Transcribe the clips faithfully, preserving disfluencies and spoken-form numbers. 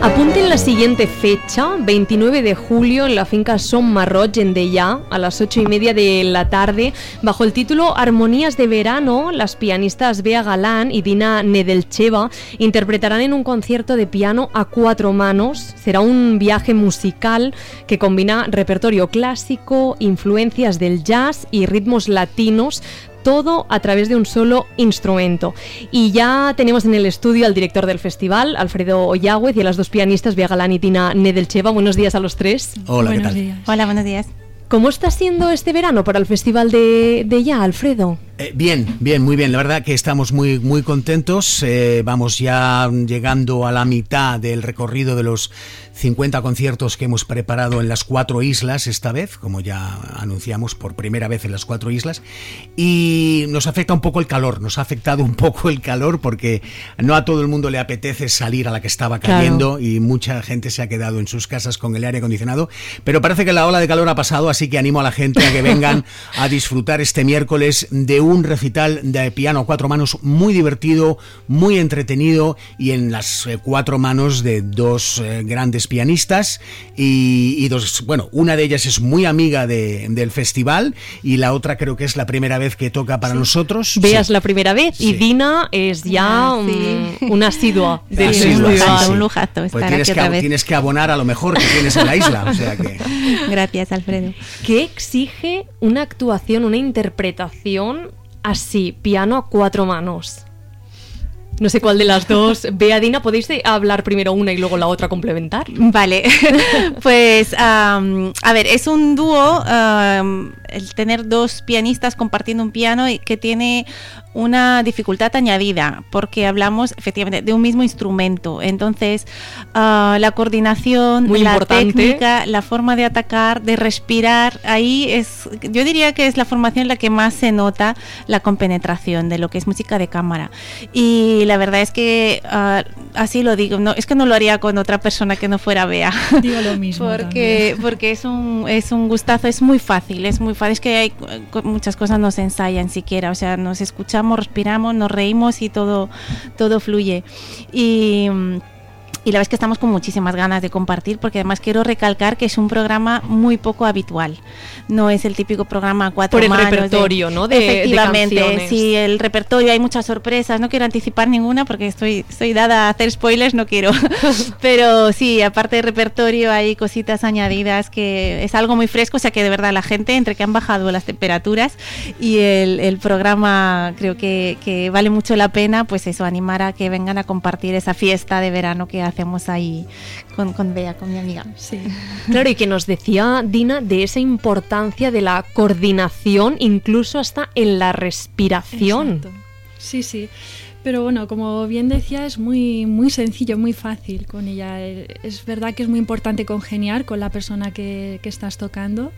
Apunten la siguiente fecha, veintinueve de julio, en la finca Son Marroig, en Deià, a las ocho y media de la tarde, bajo el título Armonías de Verano. Las pianistas Bea Galán y Dina Nedelcheva interpretarán en un concierto de piano a cuatro manos. Será un viaje musical que combina repertorio clásico, influencias del jazz y ritmos latinos, todo a través de un solo instrumento. Y ya tenemos en el estudio al director del festival, Alfredo Ollagüez, y a las dos pianistas, Bea Galán y Dina Nedelcheva. Buenos días a los tres. Hola, buenos ¿qué tal? días. Hola, buenos días. ¿Cómo está siendo este verano para el festival de Deià, Alfredo? Eh, bien, bien, muy bien. La verdad que estamos muy, muy contentos. Eh, vamos ya llegando a la mitad del recorrido de los cincuenta conciertos que hemos preparado en las cuatro islas esta vez, como ya anunciamos por primera vez en las cuatro islas. Y nos afecta un poco el calor, nos ha afectado un poco el calor porque no a todo el mundo le apetece salir a la que estaba cayendo, claro. Y mucha gente se ha quedado en sus casas con el aire acondicionado. Pero parece que la ola de calor ha pasado, así que animo a la gente a que vengan a disfrutar este miércoles de un recital de piano a cuatro manos muy divertido, muy entretenido, y en las eh, cuatro manos de dos eh, grandes pianistas y, y dos, bueno, una de ellas es muy amiga de, del festival y la otra creo que es la primera vez que toca para sí. nosotros. Veas sí. la primera vez y sí. Dina es ya ah, sí. un, una asidua del sí, festival. un lujazo, un lujazo pues estar tienes aquí que, otra vez. Tienes que abonar a lo mejor que tienes en la isla, o sea que... Gracias, Alfredo. ¿Qué exige una actuación, una interpretación así, piano a cuatro manos? No sé cuál de las dos. Bea, Dina, ¿podéis hablar primero una y luego la otra complementar? Vale, pues um, a ver, es un dúo, um, el tener dos pianistas compartiendo un piano y que tiene una dificultad añadida, porque hablamos efectivamente de un mismo instrumento. Entonces, uh, la coordinación, muy la importante. técnica, la forma de atacar, de respirar, ahí es, yo diría que es la formación en la que más se nota la compenetración de lo que es música de cámara. Y la verdad es que, uh, así lo digo, no, es que no lo haría con otra persona que no fuera Bea. Digo lo mismo. porque porque es un, es un gustazo, es muy fácil, es muy fácil. Es que hay muchas cosas no se ensayan siquiera, o sea, nos escuchamos, respiramos, nos reímos y todo, todo fluye. Y... Y la verdad es que estamos con muchísimas ganas de compartir, porque además quiero recalcar que es un programa muy poco habitual. No es el típico programa a cuatro manos. Por el manos repertorio, de, ¿no? De, efectivamente, de canciones. Sí, el repertorio, hay muchas sorpresas. No quiero anticipar ninguna porque estoy, estoy dada a hacer spoilers, no quiero. Pero sí, aparte de repertorio hay cositas añadidas que es algo muy fresco, o sea que de verdad la gente, entre que han bajado las temperaturas y el, el programa, creo que, que vale mucho la pena, pues eso, animar a que vengan a compartir esa fiesta de verano que hacemos ahí con, con Bea, con mi amiga. Sí. Claro, y que nos decía Dina de esa importancia de la coordinación, incluso hasta en la respiración. Exacto. Sí, sí. Pero bueno, como bien decía, es muy, muy sencillo, muy fácil con ella. Es verdad que es muy importante congeniar con la persona que, que estás tocando.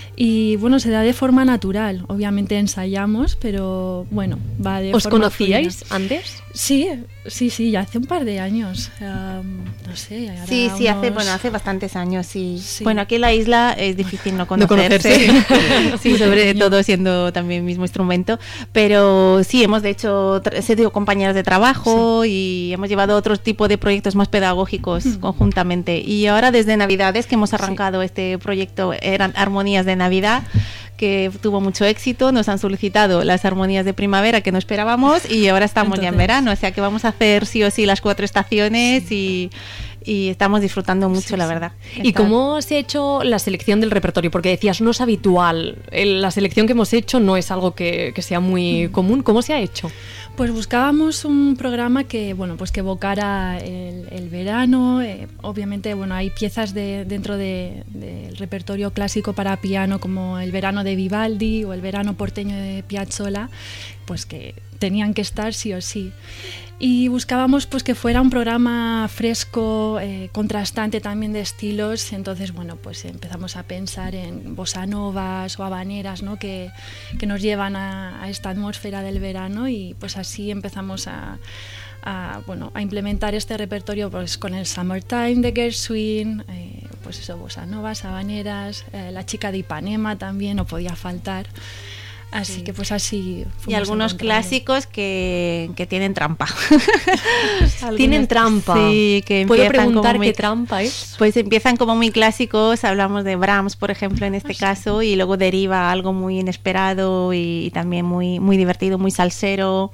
Y bueno, se da de forma natural. Obviamente ensayamos, pero bueno, va de ¿Os forma conocíais fluida. antes? Sí, sí, sí, ya hace un par de años. Um, no sé. Ahora sí, sí, unos... hace, bueno, hace bastantes años, sí. sí. Bueno, aquí en la isla es difícil no conocerse. No conocerse. Sí, sobre todo siendo también el mismo instrumento. Pero sí, hemos de hecho sido compañeras de trabajo, sí. Y hemos llevado otro tipo de proyectos más pedagógicos mm. conjuntamente. Y ahora desde Navidades que hemos arrancado sí. este proyecto, eran Armonías de Navidad, que tuvo mucho éxito, nos han solicitado las armonías de primavera que no esperábamos y ahora estamos Entonces, ya en verano, o sea que vamos a hacer sí o sí las cuatro estaciones sí. y, y estamos disfrutando mucho, sí, la verdad. ¿Y Está... cómo se ha hecho la selección del repertorio? Porque decías, no es habitual, el, la selección que hemos hecho no es algo que, que sea muy mm. común. ¿Cómo se ha hecho? Pues buscábamos un programa que, bueno, pues que evocara el, el verano. Eh, obviamente, bueno, hay piezas de, dentro de, del repertorio clásico para piano, como el verano de Vivaldi o el verano porteño de Piazzolla, pues que tenían que estar sí o sí. Y buscábamos pues que fuera un programa fresco, eh, contrastante también de estilos. Entonces, bueno, pues empezamos a pensar en bossa novas o habaneras, ¿no? que, que nos llevan a, a esta atmósfera del verano, y pues así empezamos a, a, bueno, a implementar este repertorio pues con el Summertime de Gershwin, eh, pues eso, bossa novas, habaneras, eh, La chica de Ipanema también no podía faltar. Así Sí. que pues así... Y algunos clásicos que, que tienen trampa. Tienen trampa. Sí, que ¿Puedo empiezan preguntar como muy- qué trampa es? Pues empiezan como muy clásicos, hablamos de Brahms, por ejemplo, en este caso, y luego deriva a algo muy inesperado y, y también muy, muy divertido, muy salsero.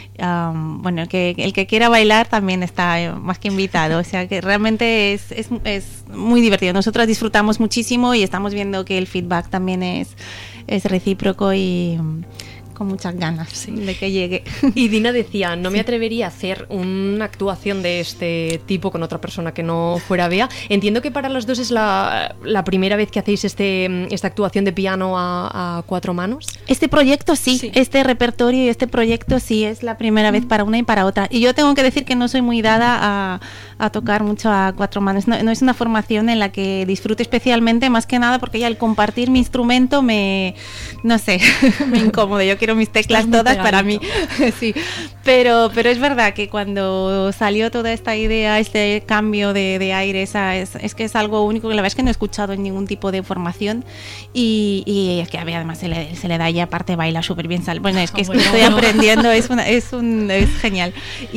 Um, bueno, el que, el que quiera bailar también está eh, más que invitado, o sea que realmente es, es, es muy divertido. Nosotros disfrutamos muchísimo y estamos viendo que el feedback también es, es recíproco y mm, con muchas ganas de que llegue. Y Dina decía, no me atrevería a hacer una actuación de este tipo con otra persona que no fuera Bea. Entiendo que para los dos es la, la primera vez que hacéis este, esta actuación de piano a, a cuatro manos. Este proyecto sí, Sí. este repertorio y este proyecto sí es la primera vez para una y para otra. Y yo tengo que decir que no soy muy dada a, a tocar mucho a cuatro manos. No, no es una formación en la que disfrute especialmente, más que nada porque ya al compartir mi instrumento me, no sé, me incómodo. Yo quiero mis teclas Estás muy todas para mí. pegadito. Sí, pero, pero es verdad que cuando salió toda esta idea, este cambio de, de aire, esa, es, es que es algo único que la verdad es que no he escuchado en ningún tipo de formación y, y es que a mí además se le, se le da y aparte baila súper bien. Sal- Bueno, es que, es que Bueno, estoy bueno. aprendiendo, es, una, es, un, es genial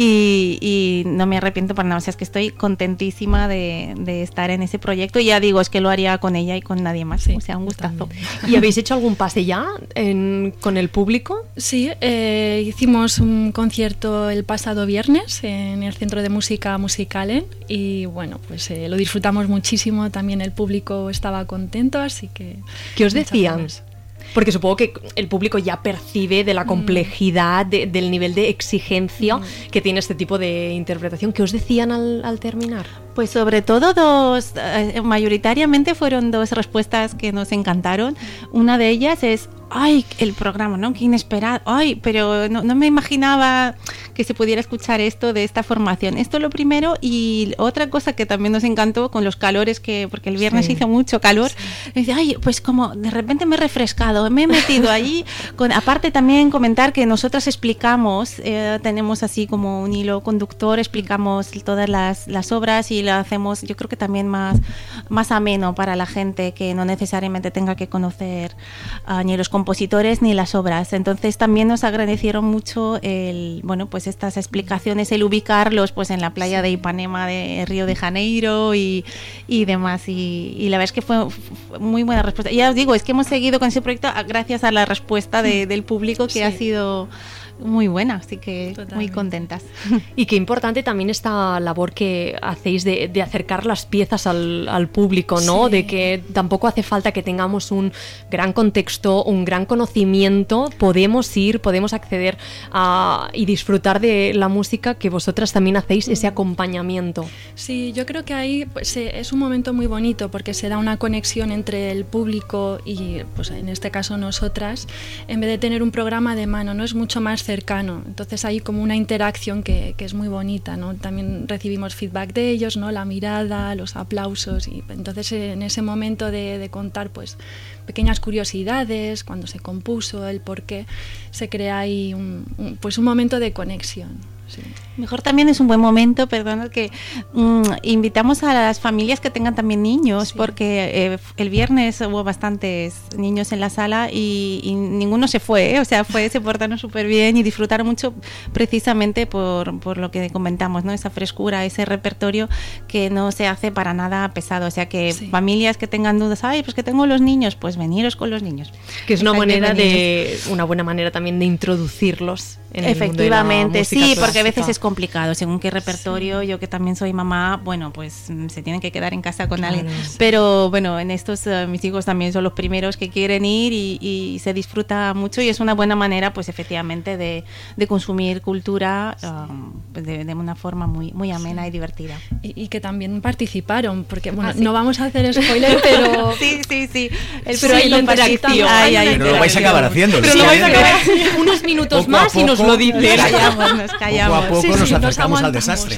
y, y no me arrepiento para nada, o sea, es que estoy contentísima de, de estar en ese proyecto y ya digo, es que lo haría con ella y con nadie más, Sí, o sea, un gustazo. totalmente. ¿Y habéis hecho algún pase ya en- con el público? Sí, eh, hicimos un concierto el pasado viernes en el Centro de Música Musicalen y bueno, pues eh, lo disfrutamos muchísimo, también el público estaba contento, así que... ¿Qué os muchas decían? ganas. Porque supongo que el público ya percibe de la complejidad, de- del nivel de exigencia que tiene este tipo de interpretación. ¿Qué os decían al, al terminar? Pues sobre todo dos, eh, mayoritariamente fueron dos respuestas que nos encantaron. Una de ellas es, ay, el programa, ¿no? Qué inesperado, ay, pero no, no me imaginaba que se pudiera escuchar esto de esta formación. Esto es lo primero y otra cosa que también nos encantó con los calores, que porque el viernes Sí. hizo mucho calor, dice, ay, pues como de repente me he refrescado, me he metido allí. Con, aparte también comentar que nosotras explicamos, eh, tenemos así como un hilo conductor, explicamos todas las, las obras y lo hacemos, yo creo que también más, más ameno para la gente que no necesariamente tenga que conocer uh, ni los compositores ni las obras. Entonces también nos agradecieron mucho el, bueno, pues estas explicaciones, el ubicarlos pues en la playa de Ipanema de Río de Janeiro y, y demás. Y, y la verdad es que fue, fue muy buena respuesta. Y ya os digo, es que hemos seguido con ese proyecto gracias a la respuesta de, del público que Sí. ha sido muy buena, así que muy Totalmente. contentas. Y qué importante también esta labor que hacéis de, de acercar las piezas al, al público, ¿no? Sí. De que tampoco hace falta que tengamos un gran contexto, un gran conocimiento. Podemos ir, podemos acceder a, y disfrutar de la música que vosotras también hacéis, ese acompañamiento. Sí, yo creo que ahí pues, eh, es un momento muy bonito porque se da una conexión entre el público y, pues en este caso nosotras, en vez de tener un programa de mano, ¿no? Es mucho más cercano. Entonces hay como una interacción que, que es muy bonita, ¿no? También recibimos feedback de ellos, ¿no? La mirada, los aplausos y entonces en ese momento de, de contar pues pequeñas curiosidades, cuando se compuso, el por qué, se crea ahí un, un, pues un momento de conexión. Sí. Mejor también es un buen momento, perdón, que mm, invitamos a las familias que tengan también niños, Sí. porque eh, el viernes hubo bastantes niños en la sala y, y ninguno se fue, ¿eh? O sea, fue, se portaron súper bien y disfrutaron mucho precisamente por, por lo que comentamos, ¿no? Esa frescura, ese repertorio que no se hace para nada pesado, o sea, que Sí. familias que tengan dudas, ay, pues que tengo los niños, pues veniros con los niños. Que es una Están manera bienvenidos. de una buena manera también de introducirlos en el mundo de la Efectivamente, música sí, porque a veces clásica. es complicado, según qué repertorio, yo que también soy mamá, bueno, pues mm, se tienen que quedar en casa con Claro, alguien, sí. pero bueno, en estos eh, mis hijos también son los primeros que quieren ir y, y se disfruta mucho y es una buena manera, pues efectivamente, de, de consumir cultura um, pues, de, de una forma muy, muy amena y divertida. Y, y que también participaron, porque bueno, Ah, sí. no vamos a hacer spoiler, pero Sí, sí, sí, el Pero hay la público participa. interacción. Ay, Hay ay, una Pero lo vais a acabar haciendo. Pero ¿sí? lo vais a acabar unos minutos Poco a más y nos poco lo dices. Nos callamos, nos Poco callamos. a poco Sí, nos sí, nos acercamos al aguantamos. desastre.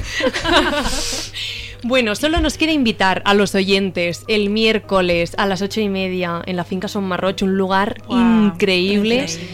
Bueno, solo nos queda invitar a los oyentes el miércoles a las ocho y media en la finca Son Marroch, un lugar Guau, increíble. increíble.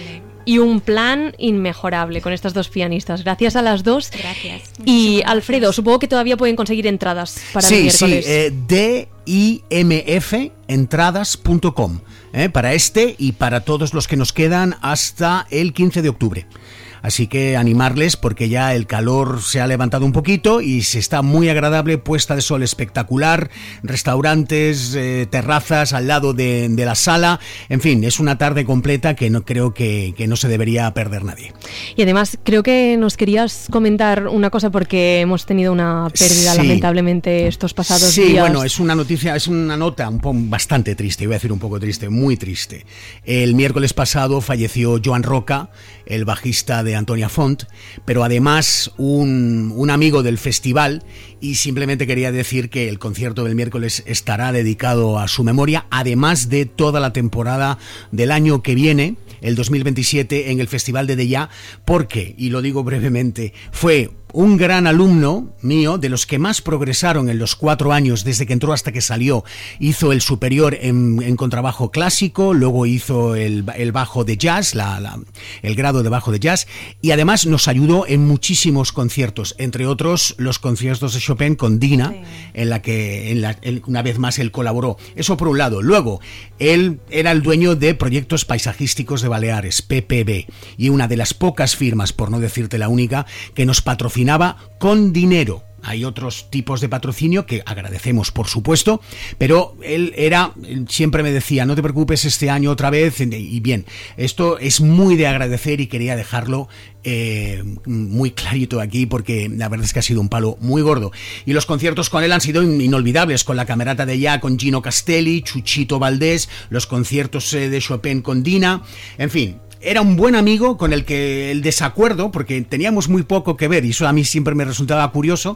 y un plan inmejorable con estas dos pianistas. Gracias a las dos. Gracias. Y Alfredo, supongo que todavía pueden conseguir entradas para sí, el miércoles. Sí, eh, D I M F entradas punto com, eh, para este y para todos los que nos quedan hasta el quince de octubre. Así que animarles porque ya el calor se ha levantado un poquito y se está muy agradable, puesta de sol espectacular, restaurantes, eh, terrazas al lado de, de la sala, en fin, es una tarde completa que no creo que, que no se debería perder nadie. Y además creo que nos querías comentar una cosa porque hemos tenido una pérdida, sí, lamentablemente estos pasados sí, días. Sí, bueno, es una noticia, es una nota un poco bastante triste, voy a decir un poco triste, muy triste. El miércoles pasado falleció Joan Roca, el bajista de de Antonia Font, pero además un, un amigo del festival, y simplemente quería decir que el concierto del miércoles estará dedicado a su memoria, además de toda la temporada del año que viene, el dos mil veintisiete, en el Festival de Deià, porque, y lo digo brevemente, fue un gran alumno mío, de los que más progresaron en los cuatro años desde que entró hasta que salió. Hizo el superior en, en contrabajo clásico, luego hizo el, el bajo de jazz, la, la, el grado de bajo de jazz, y además nos ayudó en muchísimos conciertos, entre otros los conciertos de Chopin con Dina, sí, en la que en la, en, una vez más él colaboró. Eso por un lado. Luego, él era el dueño de Proyectos Paisajísticos de Baleares, P P B, y una de las pocas firmas, por no decirte la única, que nos patrocinó con dinero. Hay otros tipos de patrocinio que agradecemos, por supuesto, pero él era, él siempre me decía, no te preocupes este año otra vez, y bien, esto es muy de agradecer y quería dejarlo eh, muy clarito aquí porque la verdad es que ha sido un palo muy gordo. Y los conciertos con él han sido inolvidables, con la Camerata Deià, con Gino Castelli, Chuchito Valdés, los conciertos eh, de Chopin con Dina, en fin. Era un buen amigo con el que el desacuerdo, porque teníamos muy poco que ver y eso a mí siempre me resultaba curioso,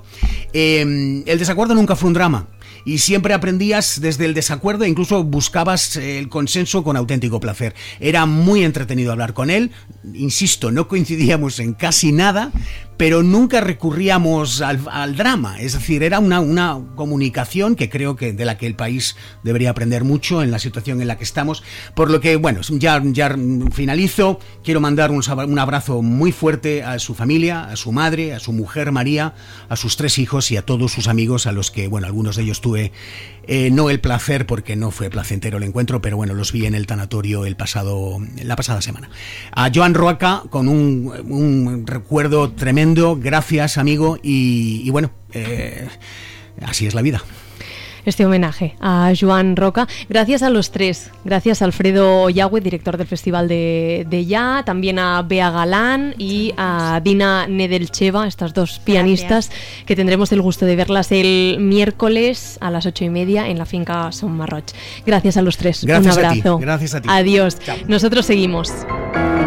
eh, el desacuerdo nunca fue un drama y siempre aprendías desde el desacuerdo e incluso buscabas el consenso con auténtico placer. Era muy entretenido hablar con él, insisto, no coincidíamos en casi nada, pero nunca recurríamos al, al drama, es decir, era una, una comunicación que creo que de la que el país debería aprender mucho en la situación en la que estamos, por lo que, bueno, ya, ya finalizo, quiero mandar un, un abrazo muy fuerte a su familia, a su madre, a su mujer María, a sus tres hijos y a todos sus amigos, a los que, bueno, algunos de ellos tuve eh, no el placer, porque no fue placentero el encuentro, pero bueno, los vi en el tanatorio el pasado, la pasada semana. A Joan Roca, con un, un recuerdo tremendo, gracias amigo, y, y bueno, eh, así es la vida. Este homenaje a Joan Roca. Gracias a los tres. Gracias a Alfredo Yagüe, director del Festival de Deià, también a Bea Galán y a Dina Nedelcheva, estas dos pianistas, gracias, que tendremos el gusto de verlas el miércoles a las ocho y media en la finca Son Marroig. Gracias a los tres. Gracias. Un abrazo. A ti. Gracias a ti. Adiós. Chao. Nosotros seguimos.